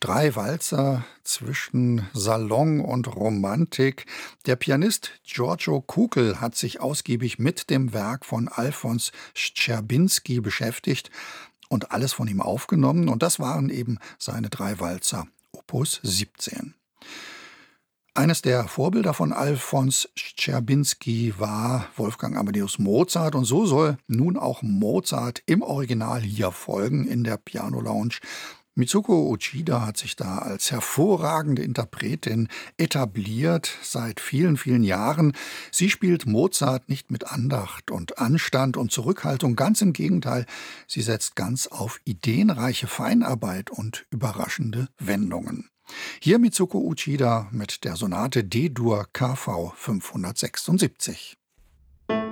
3 Walzer zwischen Salon und Romantik. Der Pianist Giorgio Kukl hat sich ausgiebig mit dem Werk von Alfons Schtscherbinski beschäftigt und alles von ihm aufgenommen. Und das waren eben seine 3 Walzer, Opus 17. Eines der Vorbilder von Alfons Schtscherbinski war Wolfgang Amadeus Mozart, und so soll nun auch Mozart im Original hier folgen in der Piano Lounge. Mitsuko Uchida hat sich da als hervorragende Interpretin etabliert seit vielen, vielen Jahren. Sie spielt Mozart nicht mit Andacht und Anstand und Zurückhaltung, ganz im Gegenteil, sie setzt ganz auf ideenreiche Feinarbeit und überraschende Wendungen. Hier Mitsuko Uchida mit der Sonate D-Dur KV 576.